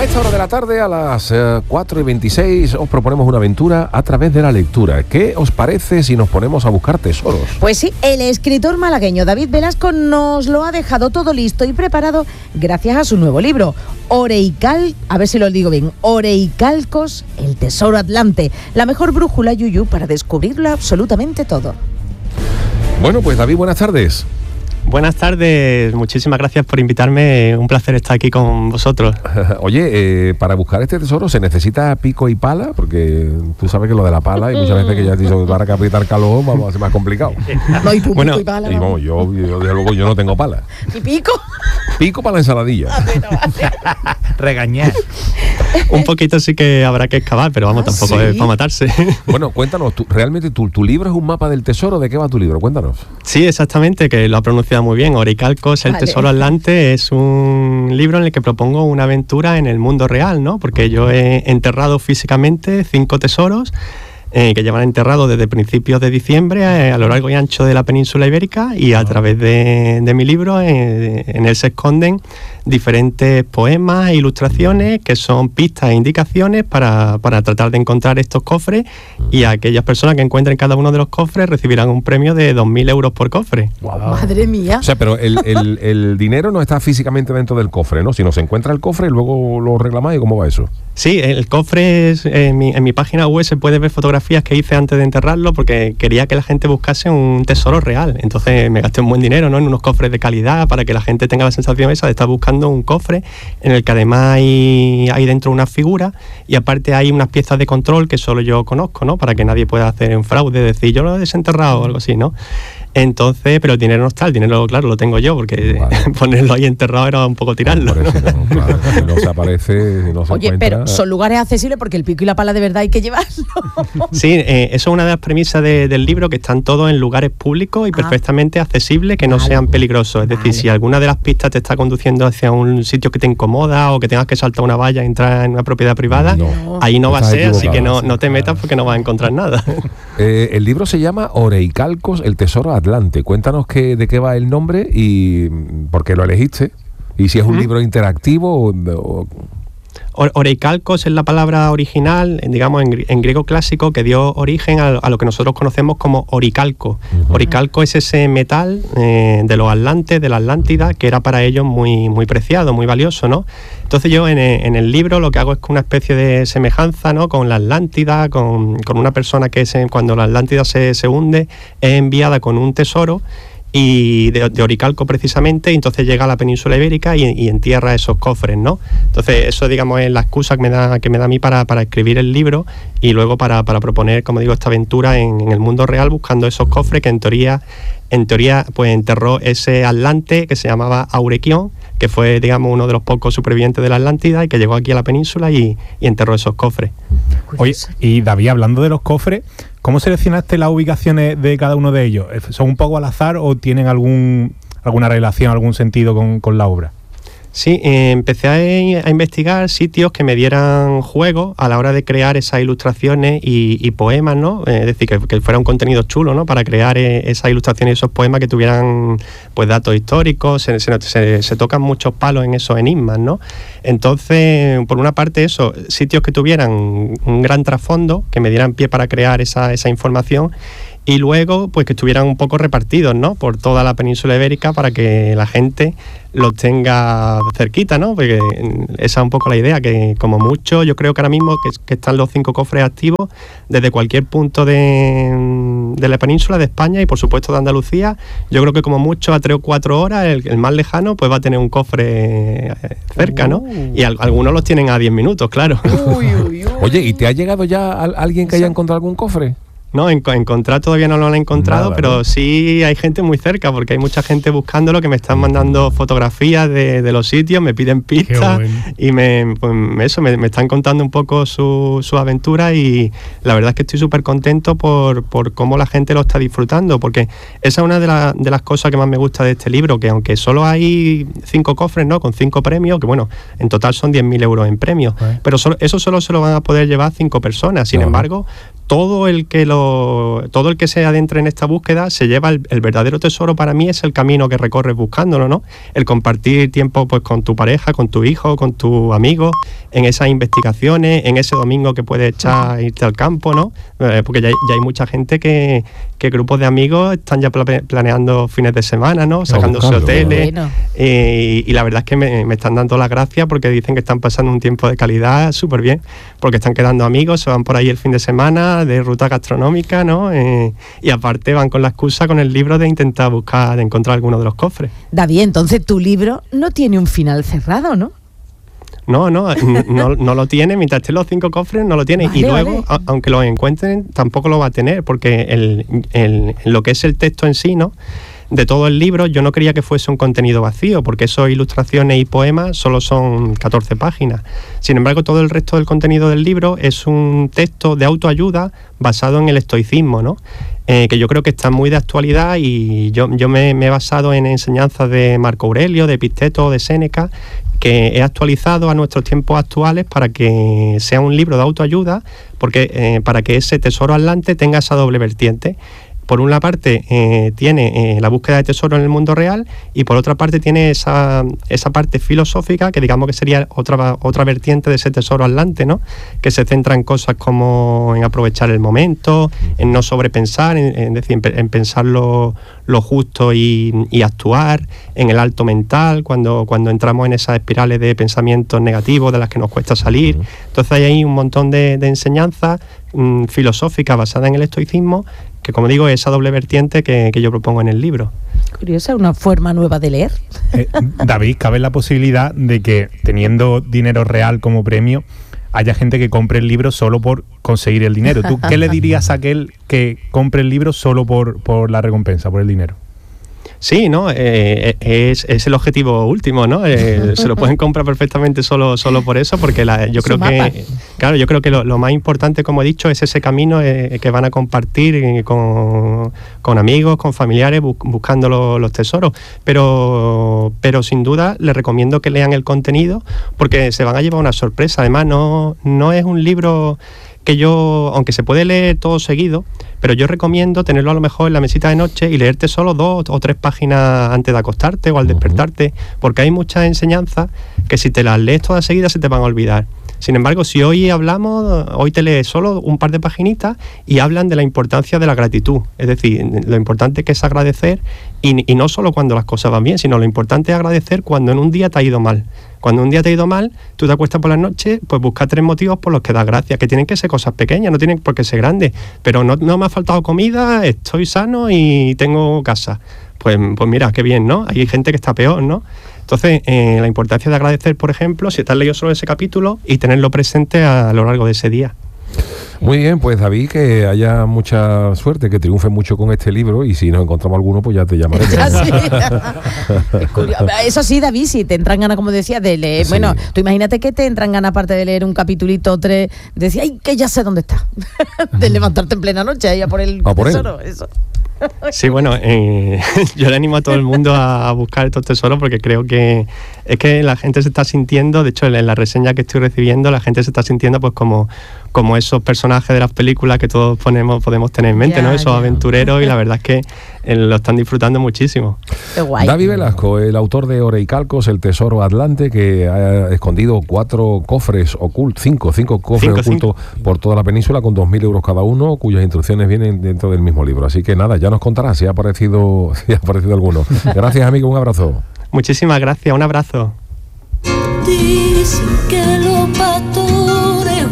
A esta hora de la tarde, a las 4:26, os proponemos una aventura a través de la lectura. ¿Qué os parece si nos ponemos a buscar tesoros? Pues sí, el escritor malagueño David Velasco nos lo ha dejado todo listo y preparado gracias a su nuevo libro, a ver si lo digo bien, Oreicalcos, el tesoro atlante, la mejor brújula Yuyu para descubrirlo absolutamente todo. Bueno, pues David, buenas tardes. Buenas tardes, muchísimas gracias por invitarme, un placer estar aquí con vosotros. Oye, para buscar este tesoro se necesita pico y pala, porque tú sabes que lo de la pala, y muchas veces que ya te dicho para capitar calor, vamos a ser más complicado. No hay pico y pala. Y vamos, yo desde luego yo no tengo pala. ¿Y pico? Pico para la ensaladilla. Regañar. Un poquito sí que habrá que excavar, pero vamos, tampoco ¿sí? es para matarse. Bueno, cuéntanos, realmente tu libro es un mapa del tesoro. ¿De qué va tu libro? Cuéntanos. Sí, exactamente, que lo ha pronunciado muy bien. Oreicalcos, el tesoro atlante, es un libro en el que propongo una aventura en el mundo real, ¿no? Porque yo he enterrado físicamente 5 tesoros que llevan enterrados desde principios de diciembre a lo largo y ancho de la península ibérica, y a través de mi libro en él se esconden diferentes poemas e ilustraciones que son pistas e indicaciones para tratar de encontrar estos cofres, y aquellas personas que encuentren cada uno de los cofres recibirán un premio de 2.000 euros por cofre. Wow. ¡Madre mía! O sea, pero el dinero no está físicamente dentro del cofre, ¿no? Si no se encuentra el cofre, luego lo reclamáis. ¿Cómo va eso? Sí, el cofre es, en mi página web se puede ver fotografías que hice antes de enterrarlo, porque quería que la gente buscase un tesoro real. Entonces me gasté un buen dinero, ¿no?, en unos cofres de calidad, para que la gente tenga la sensación esa de estar buscando un cofre en el que además hay dentro una figura, y aparte hay unas piezas de control que solo yo conozco, ¿no?, para que nadie pueda hacer un fraude, decir yo lo he desenterrado o algo así, ¿no? Entonces, pero el dinero no está, el dinero, claro, lo tengo yo, porque ponerlo ahí enterrado era un poco tirarlo. No, claro, si no se aparece, si no se encuentra. Pero son lugares accesibles, porque el pico y la pala de verdad hay que llevarlo. Sí, eso es una de las premisas del libro, que están todos en lugares públicos y perfectamente accesibles, que no sean peligrosos. Es decir, si alguna de las pistas te está conduciendo hacia un sitio que te incomoda, o que tengas que saltar una valla e entrar en una propiedad privada, ahí no va a ser, así que no te metas, porque no vas a encontrar nada. El libro se llama Oreicalcos, el tesoro atlante. Cuéntanos de qué va el nombre y por qué lo elegiste, y si es un libro interactivo o... Oreicalcos es la palabra original, digamos, en griego clásico, que dio origen a lo que nosotros conocemos como oricalco. Oricalco es ese metal de los atlantes, de la Atlántida, que era para ellos muy, muy preciado, muy valioso, ¿no? Entonces yo en el libro lo que hago es una especie de semejanza, ¿no?, con la Atlántida, con una persona que cuando la Atlántida se hunde, es enviada con un tesoro, y de oricalco precisamente, y entonces llega a la península ibérica y entierra esos cofres, ¿no? Entonces eso, digamos, es la excusa que me da a mí para escribir el libro, y luego para proponer, como digo, esta aventura en el mundo real, buscando esos cofres que en teoría pues enterró ese atlante que se llamaba Aurequión, que fue, digamos, uno de los pocos supervivientes de la Atlántida, y que llegó aquí a la península y enterró esos cofres. Oye, y David, hablando de los cofres, ¿cómo seleccionaste las ubicaciones de cada uno de ellos? ¿Son un poco al azar o tienen alguna relación, algún sentido con la obra? Sí, empecé a investigar sitios que me dieran juego a la hora de crear esas ilustraciones y poemas, ¿no? Es decir, que fuera un contenido chulo, ¿no?, para crear esas ilustraciones y esos poemas que tuvieran, pues, datos históricos. Se tocan muchos palos en esos enigmas, ¿no? Entonces, por una parte, eso, sitios que tuvieran un gran trasfondo, que me dieran pie para crear esa información, y luego, pues, que estuvieran un poco repartidos, ¿no?, por toda la península ibérica, para que la gente los tenga cerquita, ¿no? Porque esa es un poco la idea, que como mucho, yo creo que ahora mismo que están los 5 cofres activos desde cualquier punto de la península, de España y por supuesto de Andalucía. Yo creo que como mucho a 3 o 4 horas, el más lejano pues va a tener un cofre cerca, ¿no? Y algunos los tienen a 10 minutos, claro. Oye, ¿y te ha llegado ya alguien que haya encontrado algún cofre? No, encontrar todavía no lo han encontrado. Nada, pero ¿no? Sí hay gente muy cerca, porque hay mucha gente buscándolo, que me están mandando fotografías de los sitios, me piden pistas, y me están contando un poco su aventura, y la verdad es que estoy súper contento por cómo la gente lo está disfrutando, porque esa es una de las cosas que más me gusta de este libro, que aunque solo hay 5 cofres, ¿no?, con 5 premios, que bueno, en total son 10.000 euros en premios, pero eso solo se lo van a poder llevar 5 personas. Sin embargo, todo el que se adentre en esta búsqueda se lleva el verdadero tesoro. Para mí es el camino que recorres buscándolo, ¿no? El compartir tiempo pues con tu pareja, con tu hijo, con tus amigos, en esas investigaciones, en ese domingo que puedes irte al campo, ¿no? Porque ya hay mucha gente que grupos de amigos están ya planeando fines de semana, ¿no? Sacándose hoteles. Bueno. Y la verdad es que me están dando las gracias porque dicen que están pasando un tiempo de calidad súper bien, porque están quedando amigos, se van por ahí el fin de semana de ruta gastronómica, ¿no? Y aparte van con la excusa con el libro de intentar de encontrar alguno de los cofres. David, entonces tu libro no tiene un final cerrado, ¿no? No lo tiene. Mientras estén los 5 cofres, no lo tiene. Vale, y luego, aunque los encuentren, tampoco lo va a tener, porque lo que es el texto en sí, ¿no? De todo el libro, yo no quería que fuese un contenido vacío, porque esos ilustraciones y poemas solo son 14 páginas. Sin embargo, todo el resto del contenido del libro es un texto de autoayuda basado en el estoicismo, ¿no? Que yo creo que está muy de actualidad, y yo me he basado en enseñanzas de Marco Aurelio, de Epicteto, de Séneca, que he actualizado a nuestros tiempos actuales para que sea un libro de autoayuda, porque para que ese tesoro atlante tenga esa doble vertiente. Por una parte tiene la búsqueda de tesoro en el mundo real, y por otra parte tiene esa parte filosófica, que digamos que sería otra vertiente de ese tesoro atlante, ¿no? Que se centra en cosas como en aprovechar el momento, en no sobrepensar, en pensar lo justo y actuar, en el alto mental, cuando entramos en esas espirales de pensamientos negativos de las que nos cuesta salir. Entonces hay ahí un montón de enseñanzas filosóficas basadas en el estoicismo, que como digo es esa doble vertiente que yo propongo en el libro. Curiosa, una forma nueva de leer. David, ¿cabe la posibilidad de que, teniendo dinero real como premio, haya gente que compre el libro solo por conseguir el dinero? ¿Tú qué le dirías a aquel que compre el libro solo por la recompensa, por el dinero? Sí, ¿no? Es el objetivo último, ¿no? Se lo pueden comprar perfectamente solo por eso, porque yo creo que lo más importante, como he dicho, es ese camino que van a compartir con amigos, con familiares, buscando los tesoros. Pero sin duda les recomiendo que lean el contenido, porque se van a llevar una sorpresa. Además, no es un libro que aunque se puede leer todo seguido, pero yo recomiendo tenerlo a lo mejor en la mesita de noche y leerte solo 2 o 3 páginas antes de acostarte o al despertarte, porque hay muchas enseñanzas que si te las lees todas seguidas se te van a olvidar. Sin embargo, si hoy te lees solo un par de paginitas y hablan de la importancia de la gratitud. Es decir, lo importante que es agradecer, y no solo cuando las cosas van bien, sino lo importante es agradecer cuando en un día te ha ido mal. Cuando un día te ha ido mal, tú te acuestas por la noche, pues busca 3 motivos por los que das gracias, que tienen que ser cosas pequeñas, no tienen por qué ser grandes. Pero no me ha faltado comida, estoy sano y tengo casa. Pues mira, qué bien, ¿no? Hay gente que está peor, ¿no? Entonces, la importancia de agradecer, por ejemplo, si te has leído solo ese capítulo, y tenerlo presente a lo largo de ese día. Muy bien, pues David, que haya mucha suerte, que triunfe mucho con este libro, y si nos encontramos alguno, pues ya te llamaremos. Eso sí, David, si te entran ganas, como decías, de leer, sí. Bueno, tú imagínate que te entran ganas, aparte de leer un capitulito 3, de decir, ay, que ya sé dónde está, de levantarte en plena noche ahí a por el tesoro, eso. Sí, bueno, yo le animo a todo el mundo a buscar estos tesoros, porque creo que es que la gente se está sintiendo, de hecho en la reseña que estoy recibiendo, la gente se está sintiendo pues como esos personajes de las películas que todos podemos tener en mente, ¿no? Esos aventureros, y la verdad es que lo están disfrutando muchísimo. Qué guay. David Velasco, el autor de Oreicalcos, el tesoro atlante, que ha escondido 4 cofres ocultos, 5 cofres ocultos por toda la península, con 2.000 euros cada uno, cuyas instrucciones vienen dentro del mismo libro. Así que nada, ya nos contarás si ha aparecido alguno. Gracias, amigo, un abrazo. Muchísimas gracias, un abrazo. Dicen que los pastores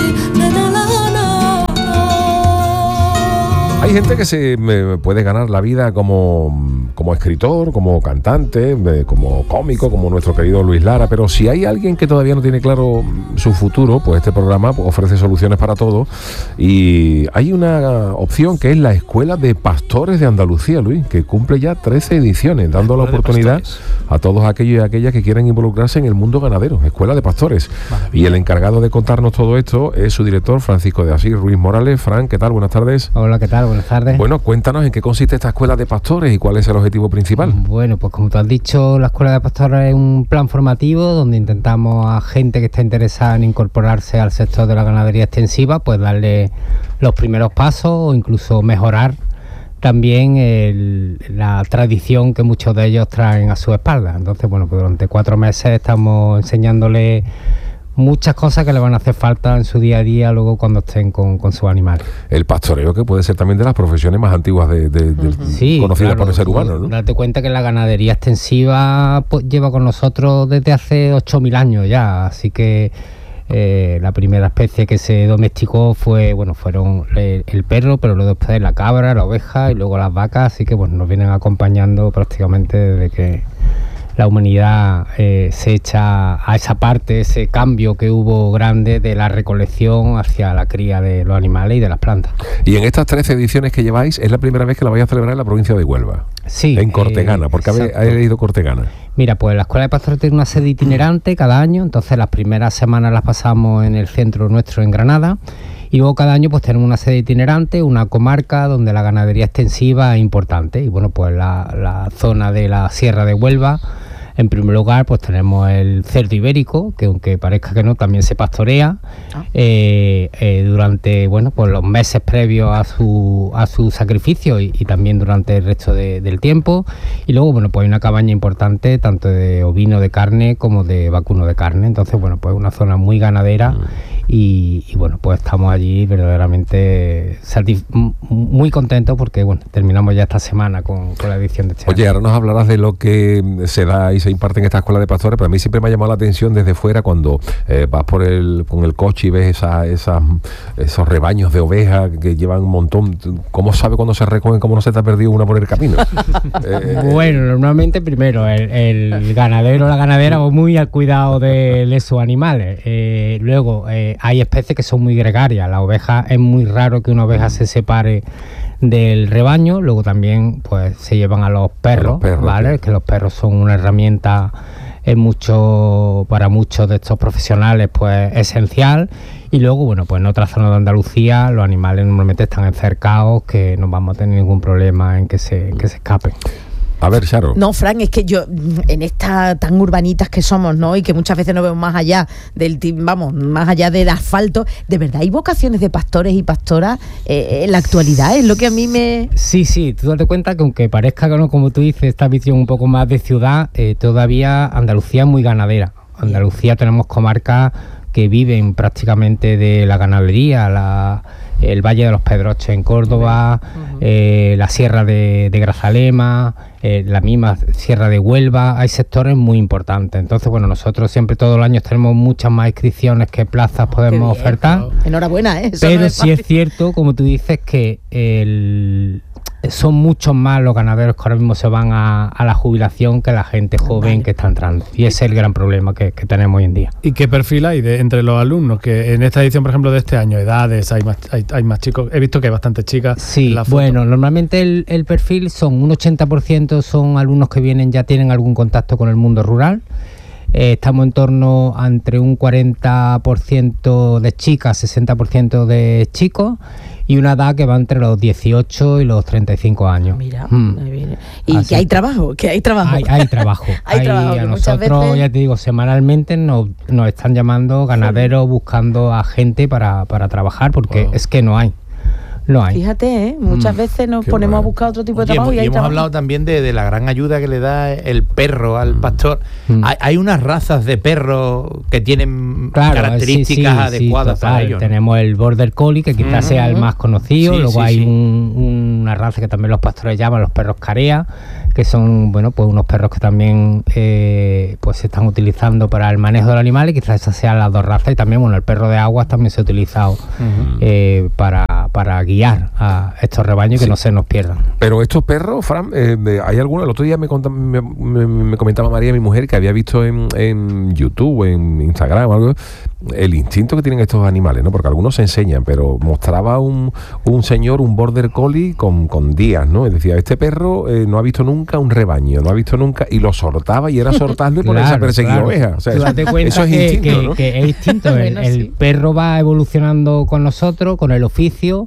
hay gente que se puede ganar la vida como escritor, como cantante, como cómico, como nuestro querido Luis Lara, pero si hay alguien que todavía no tiene claro su futuro, pues este programa ofrece soluciones para todo, y hay una opción que es la Escuela de Pastores de Andalucía, Luis, que cumple ya 13 ediciones, dando la oportunidad a todos aquellos y aquellas que quieren involucrarse en el mundo ganadero. Escuela de Pastores. Y el encargado de contarnos todo esto es su director, Francisco de Asís Ruiz Morales. Fran, ¿qué tal? Buenas tardes. Hola, ¿qué tal? Buenas tardes. Bueno, cuéntanos en qué consiste esta Escuela de Pastores y cuál es el objetivo principal? Bueno, pues como tú has dicho, la Escuela de Pastores es un plan formativo donde intentamos a gente que está interesada en incorporarse al sector de la ganadería extensiva, pues darle los primeros pasos o incluso mejorar también la tradición que muchos de ellos traen a su espalda. Entonces, bueno, pues durante 4 meses estamos enseñándoles muchas cosas que le van a hacer falta en su día a día luego cuando estén con sus animales. El pastoreo, que puede ser también de las profesiones más antiguas sí, conocidas claro, por el ser humano, ¿no? Date cuenta que la ganadería extensiva pues, lleva con nosotros desde hace 8.000 años ya, así que la primera especie que se domesticó fueron el perro, pero luego después la cabra, la oveja y luego las vacas, así que bueno, nos vienen acompañando prácticamente desde que la humanidad se echa a esa parte, ese cambio que hubo grande de la recolección hacia la cría de los animales y de las plantas. Y en estas 13 ediciones que lleváis, es la primera vez que la vais a celebrar en la provincia de Huelva. Sí. En Cortegana, porque habéis leído Cortegana. Mira, pues la Escuela de Pastores tiene una sede itinerante cada año, entonces las primeras semanas las pasamos en el centro nuestro en Granada. Y luego cada año pues tenemos una sede itinerante, una comarca donde la ganadería extensiva es importante. Y bueno, pues la zona de la Sierra de Huelva, en primer lugar, pues tenemos el cerdo ibérico, que aunque parezca que no, también se pastorea durante pues los meses previos a su sacrificio y también durante el resto del tiempo. Y luego, bueno, pues hay una cabaña importante, tanto de ovino de carne como de vacuno de carne. Entonces, bueno, pues una zona muy ganadera. Y bueno, pues estamos allí verdaderamente muy contentos porque bueno, terminamos ya esta semana con la edición de este año. Oye, ahora nos hablarás de lo que se da y se imparte en esta Escuela de Pastores, pero a mí siempre me ha llamado la atención desde fuera cuando vas con el coche y ves esos rebaños de ovejas que llevan un montón. ¿Cómo sabe cuándo se recogen, cómo no se te ha perdido una por el camino? Bueno, normalmente primero el ganadero o la ganadera va muy al cuidado de sus animales. Luego hay especies que son muy gregarias. La oveja, es muy raro que una oveja se separe del rebaño. Luego también pues se llevan a los perros, ¿vale? Que los perros son una herramienta para muchos de estos profesionales pues esencial. Y luego, bueno, pues en otras zonas de Andalucía los animales normalmente están encercados, que no vamos a tener ningún problema en que se escapen. A ver, Charo. No, Fran, es que yo, en estas tan urbanitas que somos, ¿no? Y que muchas veces no vemos más allá más allá del asfalto, ¿de verdad hay vocaciones de pastores y pastoras en la actualidad? Es lo que a mí me... Sí, tú date cuenta que aunque parezca que no, como tú dices, esta visión un poco más de ciudad, todavía Andalucía es muy ganadera. Andalucía tenemos comarcas que viven prácticamente de la ganadería, el Valle de los Pedroches en Córdoba, la Sierra de Grazalema, la misma Sierra de Huelva. Hay sectores muy importantes. Entonces, bueno, nosotros siempre todos los años tenemos muchas más inscripciones que plazas podemos ofertar. Enhorabuena, ¿eh? Eso pero no sí es cierto, como tú dices, que son muchos más los ganaderos que ahora mismo se van a la jubilación que la gente joven que está entrando. Y ese es el gran problema que tenemos hoy en día. ¿Y qué perfil hay entre los alumnos? Que en esta edición, por ejemplo, de este año, edades, hay más chicos. He visto que hay bastantes chicas. Sí, bueno, normalmente el perfil son un 80% son alumnos que ya tienen algún contacto con el mundo rural. Estamos en torno a entre un 40% de chicas, 60% de chicos, y una edad que va entre los 18 y los 35 años. Mira, y así que hay trabajo, Hay trabajo. Hay trabajo, a nosotros, veces... ya te digo, semanalmente nos están llamando ganaderos buscando a gente para trabajar, porque es que no hay. Fíjate, muchas veces nos ponemos a buscar otro tipo de trabajo y hay hemos trabajo. Hablado también de la gran ayuda que le da el perro al pastor. Hay unas razas de perros que tienen características adecuadas para ello, ¿no? Tenemos el Border Collie, que quizás sea el más conocido. Luego hay una raza que también los pastores llaman los perros carea, que son pues unos perros que también pues se están utilizando para el manejo del animal, y quizás esas sean las dos razas. Y también el perro de aguas también se ha utilizado para guiar a estos rebaños y que no se nos pierdan. Pero estos perros, Fran, hay algunos. El otro día me comentaba María, mi mujer, que había visto en YouTube, en Instagram o algo, el instinto que tienen estos animales, ¿no? Porque algunos se enseñan, pero mostraba un señor, un Border Collie con días, ¿no? Es decir, este perro no ha visto nunca un rebaño, no ha visto nunca, y lo soltaba y era soltarlo y ponerse a perseguir ovejas. O sea, eso es instinto, ¿no? Que es instinto. El perro va evolucionando con nosotros, con el oficio,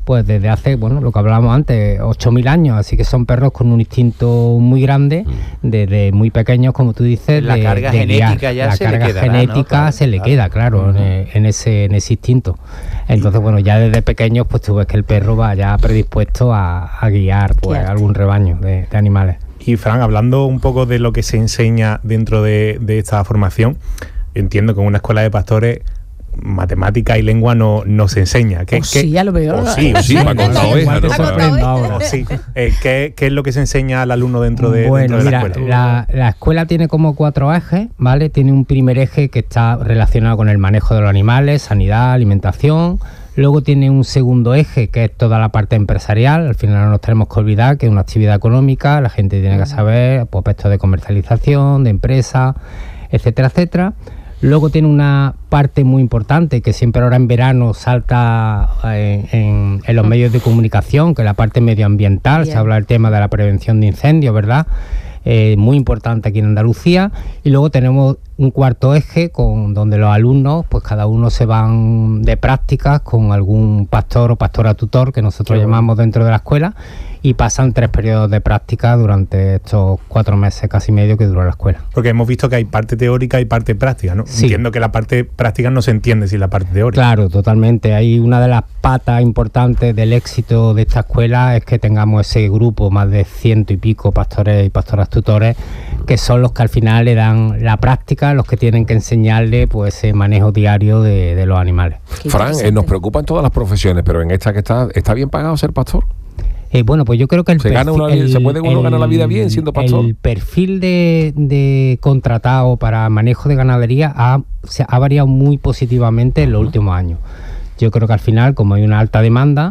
pues desde hace, bueno, lo que hablábamos antes, 8.000 años, así que son perros con un instinto muy grande, desde muy pequeños, como tú dices. La carga genética ya se le queda. La carga genética se le queda, claro, en ese instinto. Entonces, bueno, ya desde pequeños, pues tú ves que el perro va ya predispuesto a guiar pues algún rebaño de animales. Y Fran, hablando un poco de lo que se enseña dentro de esta formación, entiendo que en una escuela de pastores matemática y lengua no se enseña. Sí, ya lo veo. Sí, va con la oveja, ¿no? Sí. ¿Qué es lo que se enseña al alumno dentro de la escuela? La escuela tiene como 4 ejes, ¿vale? Tiene un primer eje que está relacionado con el manejo de los animales, sanidad, alimentación. Luego tiene un segundo eje que es toda la parte empresarial. Al final no nos tenemos que olvidar que es una actividad económica, la gente tiene que saber pues, aspectos de comercialización, de empresa, etcétera, etcétera. Luego tiene una parte muy importante que siempre ahora en verano salta en los medios de comunicación, que es la parte medioambiental. Bien. Se habla del tema de la prevención de incendios, ¿verdad? Muy importante aquí en Andalucía. Y luego tenemos un cuarto eje donde los alumnos, pues cada uno se van de prácticas con algún pastor o pastora tutor que nosotros llamamos dentro de la escuela, y pasan 3 periodos de práctica durante estos 4 meses casi medio que dura la escuela. Porque hemos visto que hay parte teórica y parte práctica, ¿no? Sí. Entiendo que la parte práctica no se entiende sin la parte teórica. Claro, totalmente. Hay una de las patas importantes del éxito de esta escuela es que tengamos ese grupo, más de 100 y pico pastores y pastoras tutores, que son los que al final le dan la práctica, los que tienen que enseñarle pues ese manejo diario de los animales. Fran, nos preocupan todas las profesiones, pero en esta que está bien pagado ser pastor. Bueno, pues yo creo que ¿Se puede uno ganar la vida bien siendo pastor? El perfil de contratado para manejo de ganadería ha variado muy positivamente en los últimos años. Yo creo que al final, como hay una alta demanda,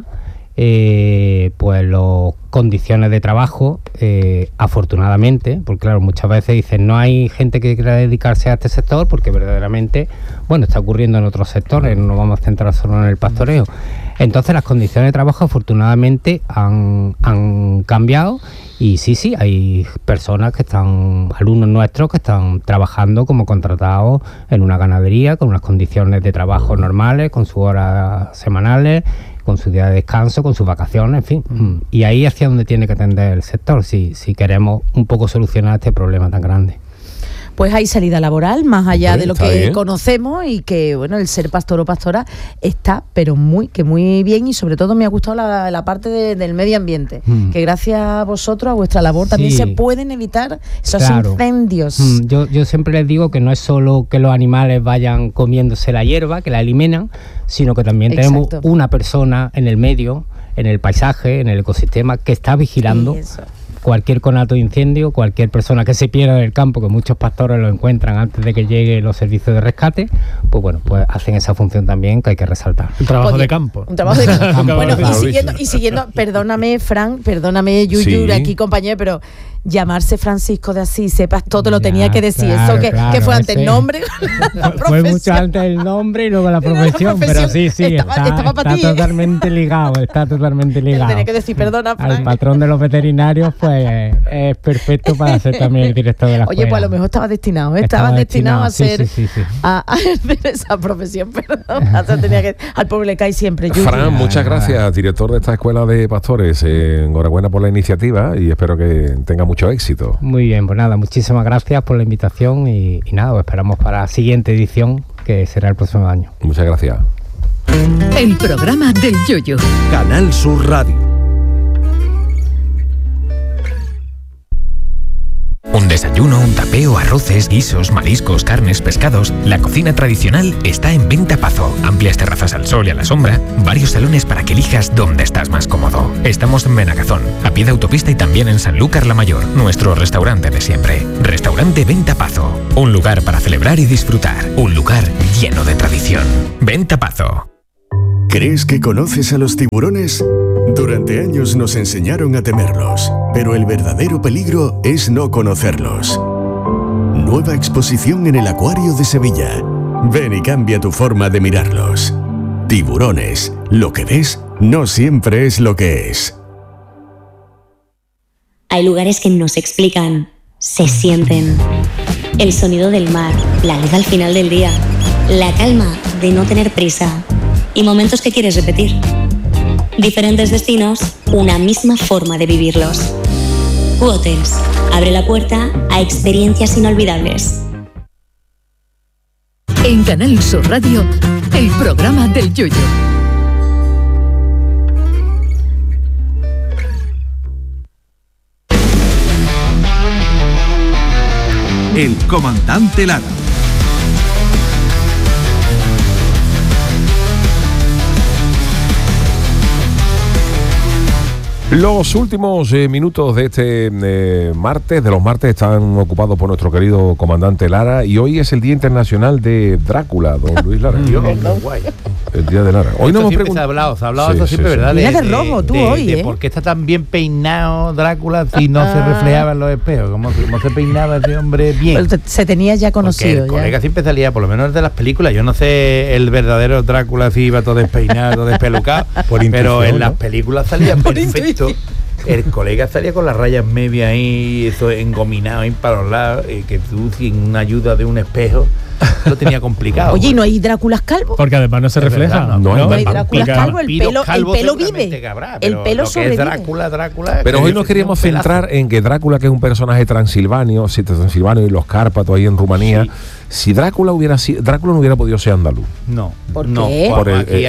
pues las condiciones de trabajo, afortunadamente, porque claro, muchas veces dicen no hay gente que quiera dedicarse a este sector, porque verdaderamente, bueno, está ocurriendo en otros sectores, no nos vamos a centrar solo en el pastoreo. Entonces las condiciones de trabajo afortunadamente han cambiado, y sí, hay personas que están, alumnos nuestros que están trabajando como contratados en una ganadería con unas condiciones de trabajo normales, con sus horas semanales, con su día de descanso, con sus vacaciones, en fin. Y ahí hacia donde tiene que tender el sector, si queremos un poco solucionar este problema tan grande. Pues hay salida laboral, más allá de lo que conocemos, y que, bueno, el ser pastor o pastora está, pero muy bien, y sobre todo me ha gustado la parte del medio ambiente, que gracias a vosotros, a vuestra labor, también se pueden evitar esos incendios. Yo siempre les digo que no es solo que los animales vayan comiéndose la hierba, que la eliminan, sino que también tenemos una persona en el medio, en el paisaje, en el ecosistema, que está vigilando cualquier conato de incendio, cualquier persona que se pierda en el campo, que muchos pastores lo encuentran antes de que lleguen los servicios de rescate, pues bueno, pues hacen esa función también que hay que resaltar. Un trabajo de campo. Un trabajo de campo. Bueno, y siguiendo, perdóname, Fran, perdóname, Yuyu, aquí compañero, pero llamarse Francisco de Asís, sepas todo, lo tenía que decir. Claro, eso que fue antes el nombre, fue mucho antes el nombre y luego la profesión, pero sí, está totalmente ligado, está totalmente ligado. Tenía que decir, perdona, Fran. Al patrón de los veterinarios, pues es perfecto para ser también el director de la escuela. Oye, pues a lo mejor estaba destinado, a ser a hacer esa profesión, perdón. Al pueblo le cae siempre. Fran, muchas gracias, director de esta escuela de pastores. Enhorabuena por la iniciativa y espero que tenga mucho éxito. Muy bien, pues nada, muchísimas gracias por la invitación y nada, os esperamos para la siguiente edición, que será el próximo año. Muchas gracias. El programa del Yoyo. Canal Sur Radio. Un desayuno, un tapeo, arroces, guisos, mariscos, carnes, pescados. La cocina tradicional está en Venta Pazo. Amplias terrazas al sol y a la sombra. Varios salones para que elijas dónde estás más cómodo. Estamos en Benagazón, a pie de autopista, y también en Sanlúcar la Mayor, nuestro restaurante de siempre. Restaurante Venta Pazo. Un lugar para celebrar y disfrutar. Un lugar lleno de tradición. Venta Pazo. ¿Crees que conoces a los tiburones? Durante años nos enseñaron a temerlos, pero el verdadero peligro es no conocerlos. Nueva exposición en el Acuario de Sevilla. Ven y cambia tu forma de mirarlos. Tiburones, lo que ves no siempre es lo que es. Hay lugares que no se explican, se sienten. El sonido del mar, la luz al final del día, la calma de no tener prisa y momentos que quieres repetir. Diferentes destinos, una misma forma de vivirlos. Q-Hotels abre la puerta a experiencias inolvidables. En Canal Sur Radio, el programa del Yoyo. El comandante Lara. Los últimos minutos de este martes, de los martes, están ocupados por nuestro querido comandante Lara, y hoy es el Día Internacional de Drácula, don Luis Lara. El Día de Lara. Hoy no hemos preguntado. Se ha hablado esto siempre, ¿verdad? Mira de rojo, tú hoy, de por qué está tan bien peinado Drácula si no se reflejaba en los espejos. ¿Cómo se peinaba ese hombre bien? Pero se tenía ya conocido. Porque el colega siempre salía, por lo menos de las películas. Yo no sé el verdadero Drácula si iba todo despeinado, todo despelucado, pero en las películas salía perfecto. El colega salía con las rayas medias ahí, eso engominado ahí para los lados, que tú sin una ayuda de un espejo lo tenía complicado. Oye, ¿y no hay Dráculas calvos? Porque además no se refleja. No hay Dráculas calvos, el pelo vive. El pelo sobrevive. Drácula. Pero hoy nos queríamos centrar en que Drácula, que es un personaje transilvanio, y los Cárpatos ahí en Rumanía, sí. Si Drácula no hubiera podido ser andaluz. No. ¿Por qué? Por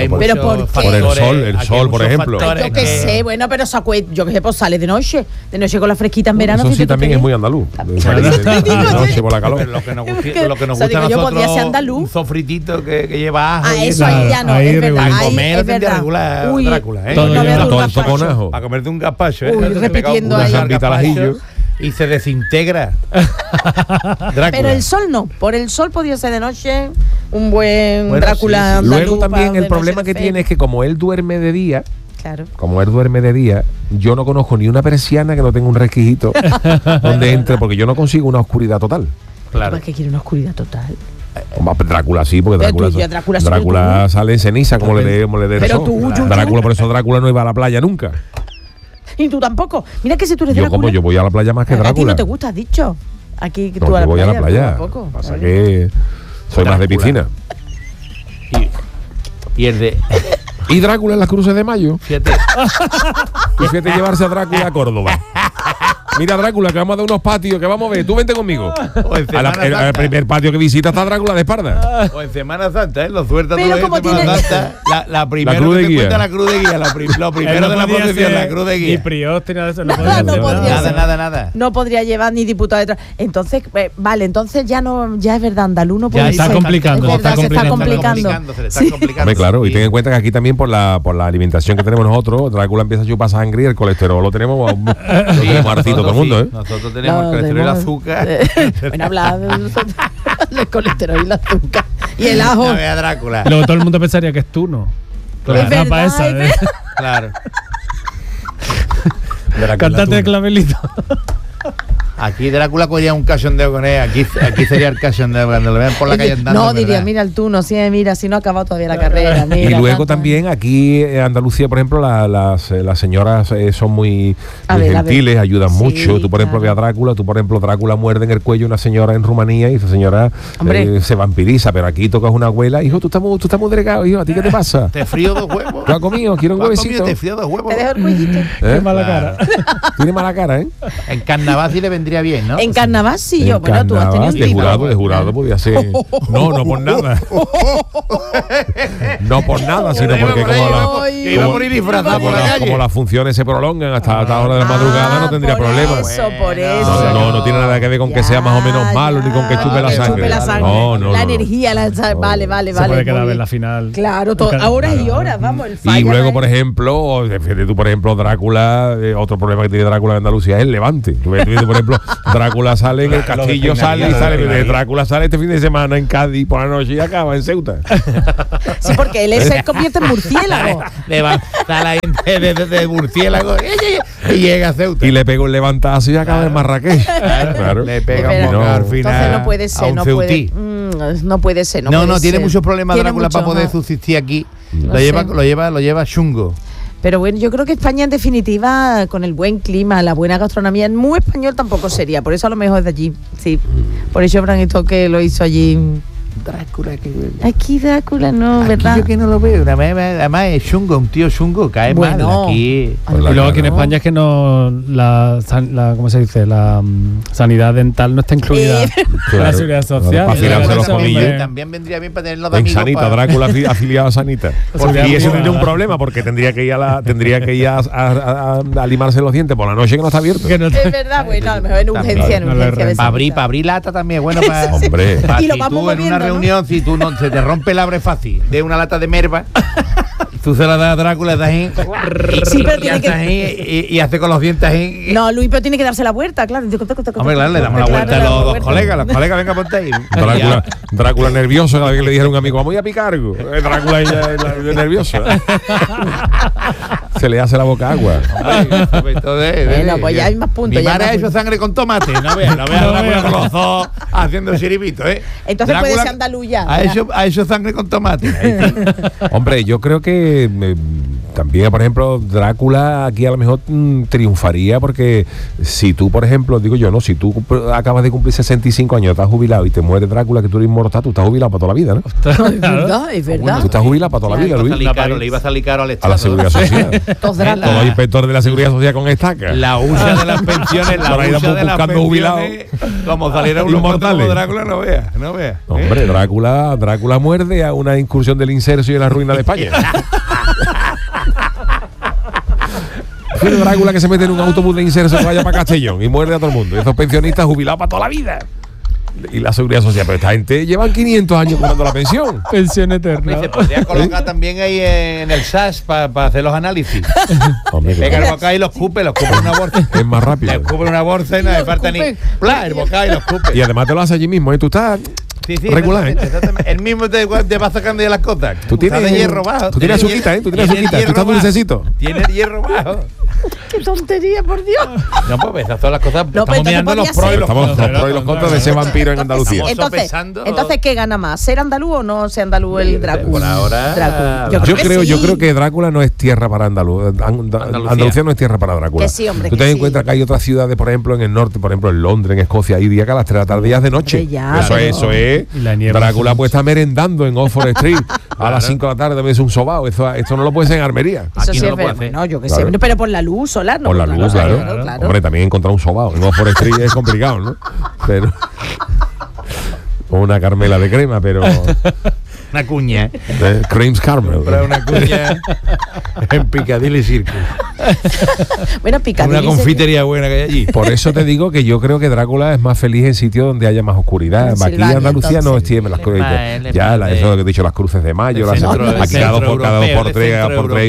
el sol, por ejemplo. Yo qué sé, bueno, pero yo qué sé, pues sale de noche con la fresquita en verano. Eso sí también es muy andaluz. De noche por la calor. Pero lo que nos gusta a nosotros, un sofritito que lleva ajo. Eso ahí ya no, es verdad. Comer regular Drácula, Todo con ajo. Para comerte un gazpacho, repitiendo ahí. Y se desintegra. Pero el sol no. Por el sol podía ser de noche un buen Drácula. Sí. Luego también el problema que tiene es que como él duerme de día, yo no conozco ni una persiana que no tenga un resquijito donde entre, porque yo no consigo una oscuridad total. Claro. ¿Por qué quiere una oscuridad total? Drácula sí, porque Drácula sale en ceniza, como le dé el sol. Drácula, por eso Drácula no iba a la playa nunca. Y tú tampoco. Mira que si tú eres Drácula. Como yo voy a la playa más que Drácula. A ti no te gusta, has dicho. Aquí que tú yo voy a la playa. Pasa que soy Drácula. Más de piscina. Y el de... ¿Y Drácula en las cruces de mayo? Fíjate. Y fíjate llevarse a Drácula a Córdoba. Mira, Drácula, que vamos a dar unos patios, que vamos a ver. Tú vente conmigo. Al primer patio que visita está Drácula de espalda. O en Semana Santa, lo suelta todo en Semana Santa. La primera cruz de guía. La cruz de guía. Lo primero de la procesión, la cruz de guía. Ni prióstena de eso. Nada. No podría llevar ni diputado detrás. Entonces, vale, entonces ya es verdad, andaluz no puede ser. Se está complicando. Se está complicando. Claro, y ten en cuenta que aquí también por la alimentación que tenemos nosotros, Drácula empieza a chupar sangre y el colesterol lo tenemos hartito todo el mundo, ¿eh? Nosotros tenemos el colesterol y el azúcar. Bueno, hablar del colesterol y el azúcar. Y el ajo. A Drácula. Luego todo el mundo pensaría que es tú, ¿no? Es verdad, esa, Claro. Cantante de clavelito. Aquí Drácula cogía un cachondeo con él. Aquí sería el cachondeo cuando lo vean por la calle andando. No, diría, mira el tú, no sé, mira, si no ha acabado todavía la carrera. Mira, y luego también aquí en Andalucía, por ejemplo, las señoras son muy gentiles, ayudan mucho. Tú, por ejemplo, ve a Drácula, Drácula muerde en el cuello a una señora en Rumanía y esa señora se vampiriza, pero aquí tocas una abuela, hijo, tú estás muy delgado, hijo, ¿a ti qué te pasa? Te frío 2 huevos. ¿Tú has comido? Quiero un huevecito. Te frío 2 huevos. Te dejo el cuellito. Tiene mala cara. Tiene mala cara, ¿eh? En carnaval sí le vendría bien, ¿no? En carnaval sí, yo, bueno, tú has tenido un tipo. De jurado podía ser. No por nada. No por nada, sino porque como las funciones se prolongan hasta la hora de la madrugada, no tendría problema. Por eso. No tiene nada que ver con que sea más o menos malo ni con que chupe la sangre. No. La energía, vale. Se puede quedar en la final. Claro, horas y horas, vamos. Y luego, por ejemplo, Drácula, otro problema que tiene Drácula en Andalucía es el Levante. Por ejemplo, Drácula sale en el Castillo, Drácula sale este fin de semana en Cádiz por la noche y acaba en Ceuta. Sí, porque él se convierte en murciélago. Levanta la gente de murciélago y llega a Ceuta. Y le pega un levantazo y acaba en Marrakech. Claro. Le pega un al final. Entonces no puede ser, no puede ser. No, tiene muchos problemas Drácula para poder subsistir aquí. Lo lleva chungo. Pero bueno, yo creo que España en definitiva, con el buen clima, la buena gastronomía, muy español tampoco sería, por eso a lo mejor es de allí, sí. Por eso Bran Stoker lo hizo allí. Drácula. Aquí Drácula no, Aquí ¿verdad? yo que no lo veo. Además es chungo, un tío chungo, cae mal aquí. Y luego aquí en España es que no ¿cómo se dice? La sanidad dental no está incluida en la seguridad social. Para afilarse los colmillos. También vendría bien para tenerlo de En amigos. Sanita, Drácula afiliado a Sanita. Y eso tendría un problema porque tendría que ir a limarse los dientes por la noche que no está abierto. Es verdad, bueno, a lo mejor en urgencia, Para abrir lata también, bueno, para. Hombre. Y lo si vamos tú en una moviendo, ¿no? reunión, si tú no se te rompe el abre fácil de una lata de merva, tú se la das a Drácula, estás ahí. Sí, pero tiene que. Y hace con los dientes ahí. No, Luis, pero tiene que darse la vuelta, claro. Hombre, claro, le damos la vuelta a los dos colegas. Los colegas, venga, ponte ahí. Drácula nervioso, cada vez que le dijera a un amigo, vamos a picar algo. Drácula nervioso. Se le hace la boca agua. Bueno, pues ya hay más puntos. Mi madre ha hecho sangre con tomate. No veas Drácula con los dos haciendo el chiribito, ¿eh? Entonces Drácula puede ser andaluz ya. Ha hecho sangre con tomate. Hombre, yo creo que también, por ejemplo, Drácula aquí a lo mejor triunfaría porque si tú, por ejemplo, digo yo, ¿no? Si tú acabas de cumplir 65 años, estás jubilado y te muere Drácula, que tú eres inmortal, tú estás jubilado para toda la vida, ¿no? Es verdad, es verdad. Tú estás jubilado para toda la vida, Luis. Le iba a salir caro al Estado. A la Seguridad Social. Todos los inspectores de la Seguridad Social con estaca. La hucha de las pensiones, la hucha de las pensiones. Jubilados. Como salieron unos mortales. Drácula, no veas. Hombre, Drácula muerde a una incursión del inserso y en la ruina de España. Pero Drácula que se mete en un autobús de inserso que vaya para Castellón y muerde a todo el mundo. Y esos pensionistas jubilados para toda la vida. Y la Seguridad Social, pero esta gente llevan 500 años cobrando la pensión. Pensión eterna. Se podría colocar también ahí en el SAS para hacer los análisis. Pega el bocado y los cupe en una bolsa. Es más rápido. Le escupe en una bolsa y no hace falta ni. ¡Pla! El bocado y los cupe. Y además te lo hace allí mismo, ¿eh? Tú estás regular, exactamente. El mismo te va sacando de las cosas. Tú tienes de hierro bajo. Tú tienes azuquita, ¿eh? Tú tienes azuquita. Tú estás dulcecito. Tienes hierro bajo. ¡Qué tontería, por Dios! No, pues esas son las cosas. No, estamos mirando los pros y los contras de ese vampiro en Andalucía. Entonces, ¿qué gana más? ¿Ser andaluz o no ser andaluz el Drácula? Por ahora. Yo creo que Drácula no es tierra para Andalucía no es tierra para Drácula. Que sí, hombre. Tú te das cuenta que hay otras ciudades, por ejemplo, en el norte, por ejemplo, en Londres, en Escocia, hay días que a las 3 de la tarde ya es de noche. Eso es. Drácula puede estar merendando en Oxford Street a las 5 de la tarde, es un sobao. Esto no lo puede ser en Armería. Eso sí es verdad. No, yo que sé. Pero por la luz solar, ¿no? Por la luz, claro. Hombre, también encontrar un sobao en Oxford Street es complicado, ¿no? Pero una Carmela de crema, pero una cuña. Creams Carmel. Una cuña en Piccadilly Circus. Bueno, Piccadilly. Una confitería buena que hay allí. Por eso te digo que yo creo que Drácula es más feliz en sitios donde haya más oscuridad. Aquí en Andalucía no tiene las cruces. Ya, eso que he dicho, las cruces de mayo. Aquí cada dos por tres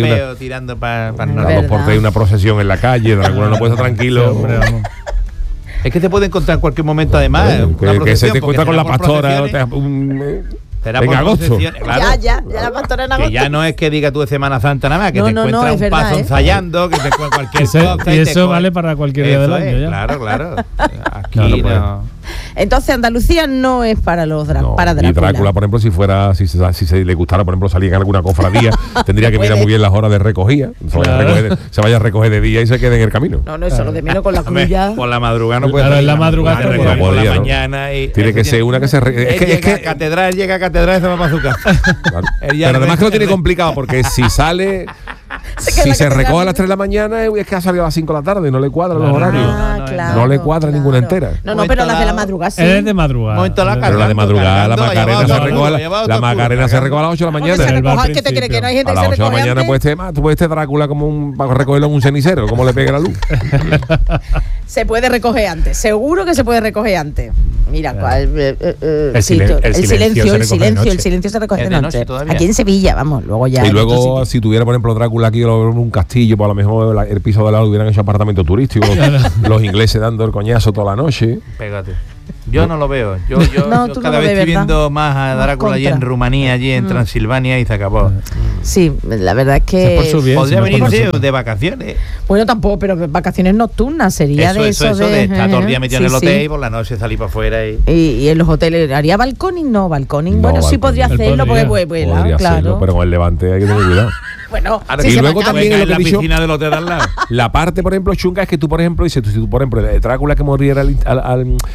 una procesión en la calle. Drácula no puede estar tranquilo. Es que te puede encontrar en cualquier momento, además. Que se te encuentra con la pastora. En agosto. Claro, ya la pastora en agosto. Que ya no es que diga tú de Semana Santa nada más, que te encuentras un paso ensayando, que te encuentras cualquier cosa. Y eso vale para cualquier día del año. Ya. Claro. Aquí no. Entonces Andalucía no es para los para Drácula. Y Drácula, por ejemplo, si se le gustara, por ejemplo, salir en alguna cofradía, tendría que mirar muy bien las horas de recogida. Se vaya a recoger de día y se quede en el camino. No, eso lo de menos con la cuya. Por la madrugada no puede. Claro, en la madrugada por la mañana. Tiene que ser una que se. Es que catedral llega a catedral y se va para su casa. Pero además que lo tiene complicado porque si sale. Si se recoge a las 3 de la mañana es que ha salido a las 5 de la tarde y no le cuadran los horarios. No le cuadra ninguna entera. No, pero las de la madrugada sí. Es de madrugada. Pero la de madrugada, la Macarena se recoge a las 8 de la mañana. ¿Qué te crees? Que no hay gente a que las se 8 de la mañana tú puedes tener Drácula como para recogerlo en un cenicero, como le pegue la luz. Se puede recoger antes. Seguro que se puede recoger antes. Mira, el silencio se recoge de noche. Aquí en Sevilla, vamos, luego ya. Y luego, si tuviera, por ejemplo, Drácula aquí un castillo, pues a lo mejor el piso de al lado hubieran hecho apartamento turístico. Los ingleses dando el coñazo toda la noche. Pégate. Yo no lo veo. Yo cada vez estoy ¿verdad? viendo más a Drácula allí en Rumanía, allí en Transilvania y se acabó. Sí, la verdad es que podría venir de vacaciones. Bueno, tampoco, pero vacaciones nocturnas sería de estar todo el día metido en el hotel y por la noche salir para afuera y en los hoteles haría balconing, bueno, sí podría hacerlo porque vuela, claro. Pero con el Levante hay que tener cuidado. Bueno, y luego también en la piscina del hotel al lado. La parte, por ejemplo, chunga es que tú, por ejemplo, si tú, por ejemplo, Drácula que moriera al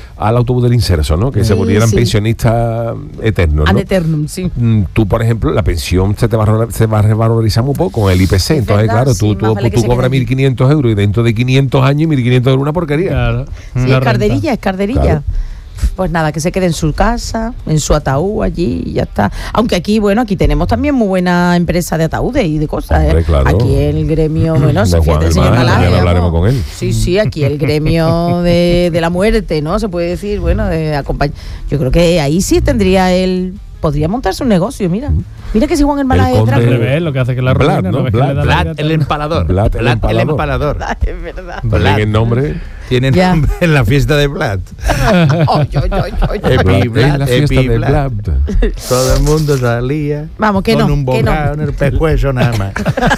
autobús del inserso, ¿no? Que se volvieran pensionistas eternos, ¿no? Ad eternum, sí. Tú, por ejemplo, la pensión se va a revalorizar muy poco con el IPC. Entonces, verdad, claro, sí, tú cobras 1.500 euros y dentro de 500 años 1.500 euros una porquería. Claro. Sí, es carderilla. Claro. Pues nada, que se quede en su casa, en su ataúd allí y ya está. Aunque aquí, bueno, aquí tenemos también muy buena empresa de ataúdes y de cosas. Hombre, claro. Aquí el gremio, bueno, de Juan el señor Malaje, ya hablaremos con él. Sí, aquí el gremio de la muerte, ¿no? Se puede decir, bueno, de acompañar. Yo creo que ahí sí tendría él. Podría montarse un negocio, mira. Mira que si Juan el Malaje al revés, lo que hace que la ruina, ¿no? Vlad el empalador. Vlad el empalador. Es verdad. Vlad el nombre. Tiene nombre en la fiesta de Vlad. Epi Vlad, la fiesta de Vlad. Todo el mundo salía. Vamos, que con no. un bocado en el pescuezo nada más.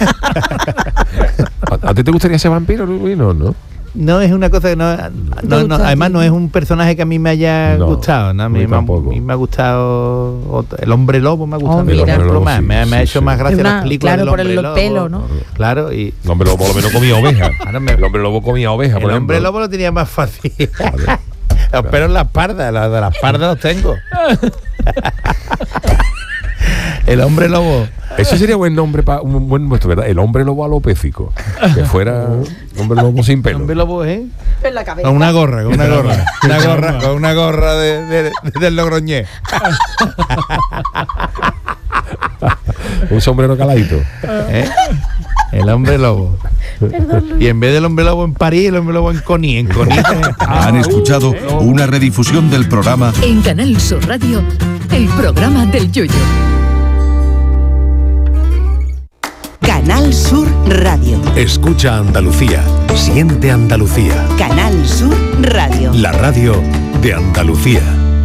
¿A ti te gustaría ser vampiro, Luis? No. No es una cosa que no, además no es un personaje que a mí me haya gustado, ¿no? A mí me ha gustado el hombre lobo, me ha gustado más. Me ha hecho más gracia las películas del hombre lobo. Pelo, ¿no? Claro, y el hombre lobo por lo menos comía oveja. El hombre lobo comía oveja, por ejemplo. El hombre lobo lo tenía más fácil. Los pelos en las pardas, las de las pardas los tengo. El hombre lobo. Ese sería buen nombre para un buen nuestro, ¿verdad? El hombre lobo alopécico. Que fuera un hombre lobo sin pelo. El hombre lobo, ¿eh? En la cabeza. Con una gorra. Con una gorra del Logroñés. Un sombrero caladito. El hombre lobo. Perdón, y en vez del hombre lobo en París, el hombre lobo en Conil. Han escuchado una redifusión del programa En Canal Sur Radio, el programa del Yoyo. Canal Sur Radio. Escucha Andalucía. Siente Andalucía. Canal Sur Radio. La radio de Andalucía.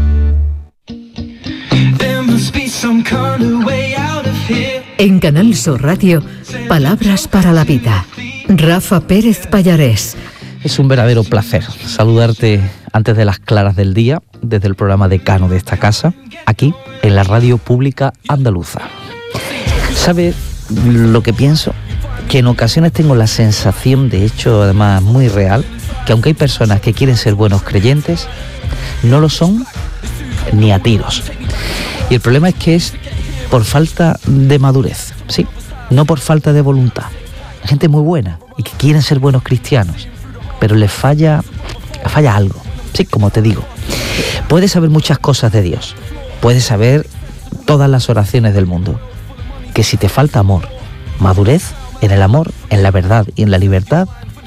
En Canal Sur Radio, palabras para la vida. Rafa Pérez Pallarés. Es un verdadero placer saludarte antes de las claras del día desde el programa decano de esta casa, aquí en la radio pública andaluza. ¿Sabes lo que pienso? Que en ocasiones tengo la sensación, de hecho además muy real, que aunque hay personas que quieren ser buenos creyentes, no lo son ni a tiros. Y el problema es que es por falta de madurez, ¿sí? No por falta de voluntad. Hay gente muy buena y que quieren ser buenos cristianos, pero les falla algo, sí, como te digo. Puedes saber muchas cosas de Dios, puedes saber todas las oraciones del mundo, que si te falta amor, madurez en el amor, en la verdad y en la libertad,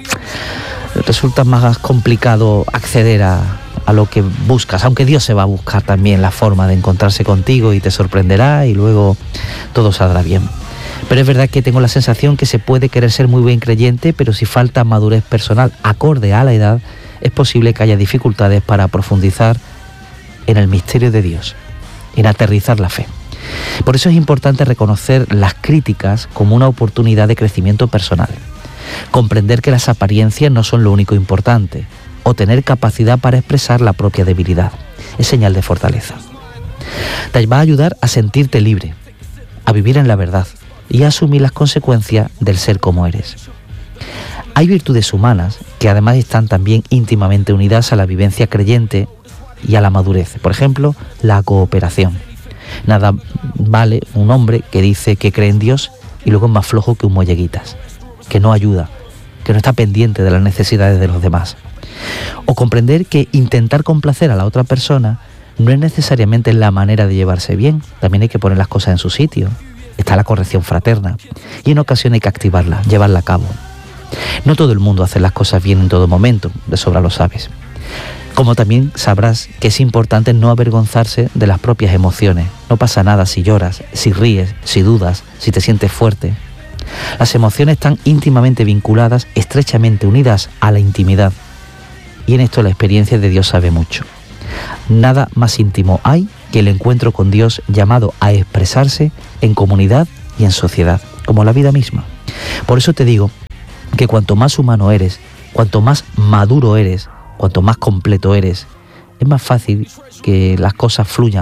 resulta más complicado acceder a lo que buscas, aunque Dios se va a buscar también la forma de encontrarse contigo y te sorprenderá y luego todo saldrá bien. Pero es verdad que tengo la sensación que se puede querer ser muy buen creyente, pero si falta madurez personal acorde a la edad, es posible que haya dificultades para profundizar en el misterio de Dios, en aterrizar la fe. Por eso es importante reconocer las críticas como una oportunidad de crecimiento personal, comprender que las apariencias no son lo único importante, o tener capacidad para expresar la propia debilidad. Es señal de fortaleza. Te va a ayudar a sentirte libre, a vivir en la verdad y a asumir las consecuencias del ser como eres. Hay virtudes humanas que además están también íntimamente unidas a la vivencia creyente y a la madurez. Por ejemplo, la cooperación. Nada vale un hombre que dice que cree en Dios y luego es más flojo que un molleguitas, que no ayuda, que no está pendiente de las necesidades de los demás. O comprender que intentar complacer a la otra persona no es necesariamente la manera de llevarse bien, también hay que poner las cosas en su sitio. Está la corrección fraterna y en ocasiones hay que activarla, llevarla a cabo. No todo el mundo hace las cosas bien en todo momento, de sobra lo sabes. Como también sabrás que es importante no avergonzarse de las propias emociones. No pasa nada si lloras, si ríes, si dudas, si te sientes fuerte. Las emociones están íntimamente vinculadas, estrechamente unidas a la intimidad. Y en esto la experiencia de Dios sabe mucho. Nada más íntimo hay que el encuentro con Dios, llamado a expresarse en comunidad y en sociedad, como la vida misma. Por eso te digo que cuanto más humano eres, cuanto más maduro eres, cuanto más completo eres, es más fácil que las cosas fluyan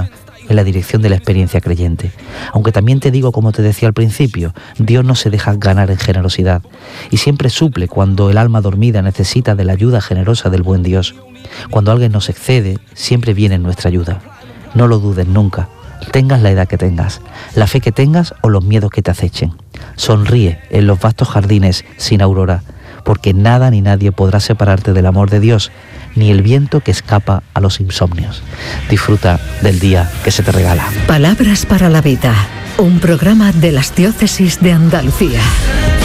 en la dirección de la experiencia creyente. Aunque también te digo, como te decía al principio, Dios no se deja ganar en generosidad y siempre suple cuando el alma dormida necesita de la ayuda generosa del buen Dios. Cuando alguien nos excede, siempre viene en nuestra ayuda. No lo dudes nunca, tengas la edad que tengas, la fe que tengas o los miedos que te acechen. Sonríe en los vastos jardines sin aurora, porque nada ni nadie podrá separarte del amor de Dios, ni el viento que escapa a los insomnios. Disfruta del día que se te regala. Palabras para la vida, un programa de las Diócesis de Andalucía.